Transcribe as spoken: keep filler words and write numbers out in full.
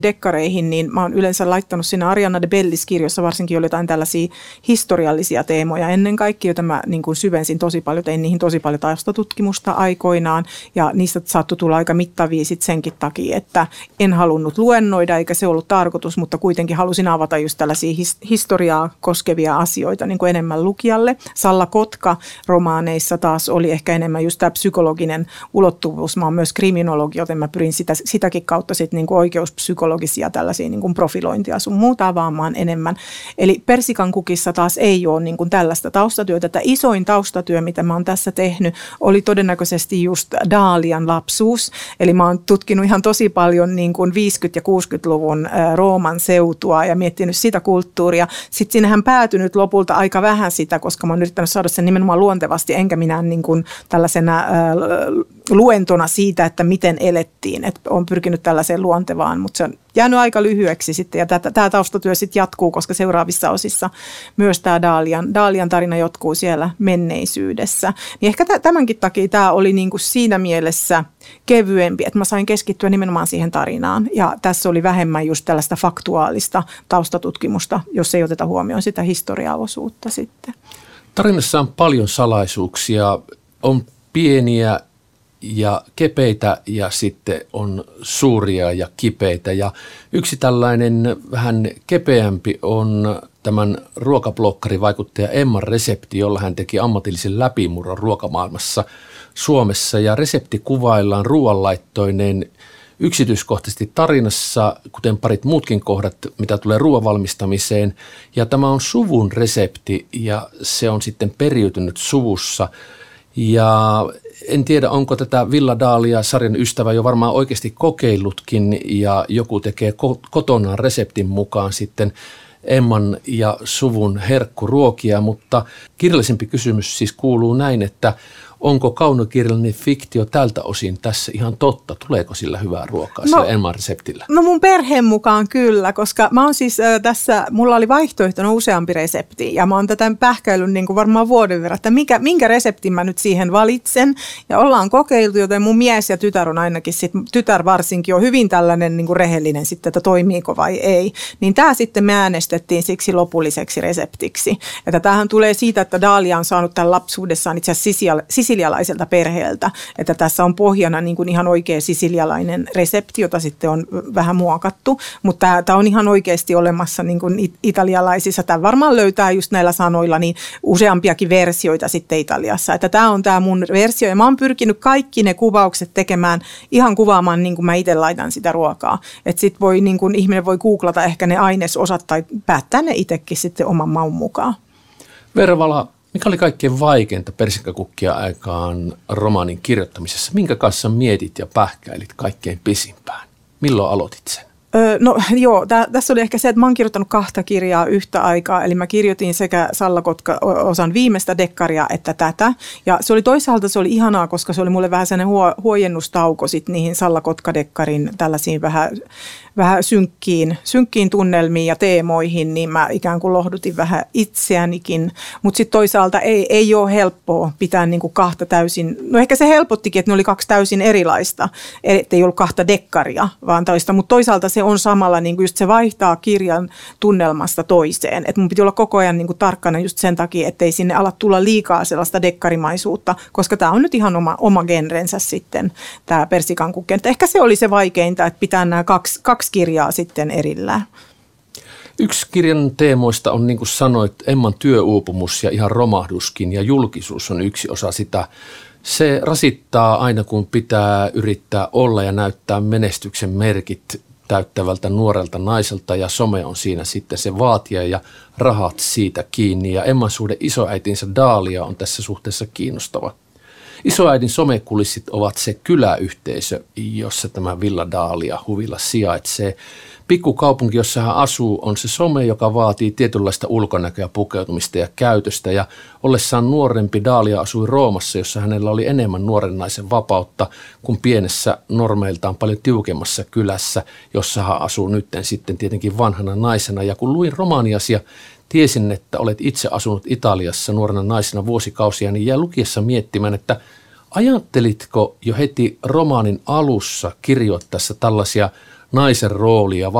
dekkareihin, niin mä oon yleensä laittanut siinä Arianna de Bellis-kirjoissa varsinkin oli jotain tällaisia historiallisia teemoja ennen kaikkea, joita mä niin kuin syvensin tosi paljon, tein niihin tosi paljon taustatutkimusta aikoinaan ja niistä saattoi tulla aika mittavia sit senkin takia, että en halunnut luennoida eikä se ollut tarkoitus, mutta kuitenkin halusin avata just tällaisia his- historiaa koskevia asioita niin kuin enemmän lukijalle. Salla Kotka romaaneissa taas oli ehkä enemmän just tämä psykologinen ulottuvuus. Mä oon myös kriminologi, joten mä pyrin sitä, sitäkin kautta sitten niin kuin oikeuspsykologisia tällaisia niin kuin profilointia sun muuta avaamaan enemmän. Eli Persikankukissa taas ei ole niin kuin tällaista taustatyötä. Tämä isoin taustatyö, mitä mä oon tässä tehnyt, oli todennäköisesti just Dalian lapsuus. Eli mä oon tutkinut ihan tosi paljon niin kuin viisikymmentä- ja kuusikymmentäluvun Rooman seutua ja miettinyt sitä kulttuuria. Sitten sinnehän päätynyt lopulta aika vähän sitä, koska mä oon yrittänyt saada sen nimenomaan luontevasti, enkä minä niin kuin tällaisena äh, luentona siitä, että miten elettiin. Että olen pyrkinyt tällaiseen luontevaan, mutta se on jäänyt aika lyhyeksi sitten. Ja tämä taustatyö sitten jatkuu, koska seuraavissa osissa myös tämä Dalian, Dalian tarina jatkuu siellä menneisyydessä. Niin ehkä tämänkin takia tämä oli niin kuin siinä mielessä kevyempi, että mä sain keskittyä nimenomaan siihen tarinaan. Ja tässä oli vähemmän just tällaista faktuaalista taustatutkimusta, jos ei oteta huomioon sitä historiaosuutta sitten. Tarinassa on paljon salaisuuksia, on pieniä ja kepeitä ja sitten on suuria ja kipeitä. Ja yksi tällainen vähän kepeämpi on tämän ruokablokkarivaikuttaja Emman resepti, jolla hän teki ammatillisen läpimurron ruokamaailmassa Suomessa. Ja resepti kuvaillaan ruoanlaittoineen yksityiskohtaisesti tarinassa, kuten parit muutkin kohdat, mitä tulee ruoan valmistamiseen. Ja tämä on suvun resepti ja se on sitten periytynyt suvussa. Ja en tiedä, onko tätä Villa Dalia-sarjan ystävä jo varmaan oikeasti kokeillutkin ja joku tekee kotonaan reseptin mukaan sitten Emman ja suvun herkkuruokia, mutta kirjallisempi kysymys siis kuuluu näin, että onko kaunokirjallinen fiktio tältä osin tässä ihan totta? Tuleeko sillä hyvää ruokaa, no, sillä Emman reseptillä? No mun perheen mukaan kyllä, koska mä oon siis äh, tässä, mulla oli vaihtoehtona useampi resepti ja mä oon tätä pähkäillyt niin kuin varmaan vuoden verran, että mikä, minkä reseptin mä nyt siihen valitsen ja ollaan kokeiltu, joten mun mies ja tytär on ainakin, sit, tytär varsinkin on hyvin tällainen niin kuin rehellinen sitten, että toimiiko vai ei. Niin tää sitten me äänestettiin siksi lopulliseksi reseptiksi. Että tämähän tulee siitä, että Dalia on saanut tämän lapsuudessaan itse asiassa sisilialaiselta perheeltä, että tässä on pohjana niin kuin ihan oikea sisilialainen resepti, jota sitten on vähän muokattu, mutta tämä on ihan oikeasti olemassa niin kuin italialaisissa. Tämä varmaan löytää just näillä sanoilla niin useampiakin versioita sitten Italiassa, että tämä on tämä mun versio ja mä oon pyrkinyt kaikki ne kuvaukset tekemään ihan kuvaamaan niin kuin mä itse laitan sitä ruokaa, että sitten voi niin kuin ihminen voi googlata ehkä ne ainesosat tai päättää ne itsekin sitten oman maun mukaan. Veera Vala, mikä oli kaikkein vaikeinta Persikkakukkia aikaan romaanin kirjoittamisessa? Minkä kanssa mietit ja pähkäilit kaikkein pisimpään? Milloin aloitit sen? Öö, no joo, tä, tässä oli ehkä se, että mä oon kirjoittanut kahta kirjaa yhtä aikaa, eli mä kirjoitin sekä Salla Kotka-osan viimeistä dekkaria että tätä, ja se oli toisaalta se oli ihanaa, koska se oli mulle vähän sellainen huo, huojennustauko sit niihin Salla Kotka-dekkarin tällaisiin vähän, vähän synkkiin, synkkiin tunnelmiin ja teemoihin, niin mä ikään kuin lohdutin vähän itseänikin, mutta sitten toisaalta ei, ei ole helppoa pitää niinku kahta täysin, no ehkä se helpottikin, että ne oli kaksi täysin erilaista, että ei ollut kahta dekkaria, vaan toista, mutta toisaalta se on samalla, niin kuin just se vaihtaa kirjan tunnelmasta toiseen. Että mun piti olla koko ajan niin kuin tarkkana just sen takia, ettei sinne ala tulla liikaa sellaista dekkarimaisuutta, koska tämä on nyt ihan oma, oma genrensä sitten, tämä Persikankukkien. Ehkä se oli se vaikeinta, että pitää nämä kaksi, kaksi kirjaa sitten erillään. Yksi kirjan teemoista on, niin kuin sanoit, Emman työuupumus ja ihan romahduskin, ja julkisuus on yksi osa sitä. Se rasittaa aina, kun pitää yrittää olla ja näyttää menestyksen merkit täyttävältä nuorelta naiselta, ja some on siinä sitten se vaatija ja rahat siitä kiinni. Ja Emman suhde isoäitinsä Dalia on tässä suhteessa kiinnostava. Isoäidin somekulissit ovat se kyläyhteisö, jossa tämä Villa Dalia huvila sijaitsee. Pikkukaupunki, jossa hän asuu, on se some, joka vaatii tietynlaista ulkonäköä, pukeutumista ja käytöstä. Ja ollessaan nuorempi Dalia asui Roomassa, jossa hänellä oli enemmän nuoren naisen vapautta kuin pienessä normeiltaan paljon tiukemmassa kylässä, jossa hän asuu nytten sitten tietenkin vanhana naisena. Ja kun luin romaaniasi ja tiesin, että olet itse asunut Italiassa nuorena naisena vuosikausia, niin jäi lukiessa miettimään, että ajattelitko jo heti romaanin alussa kirjoittaessa tällaisia naisen roolia